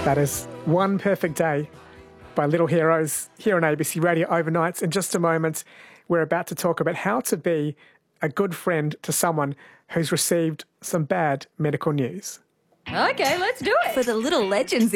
That is One Perfect Day by Little Heroes here on ABC Radio Overnights. In just a moment, we're about to talk about how to be a good friend to someone who's received some bad medical news. Okay, let's do it. For the little legends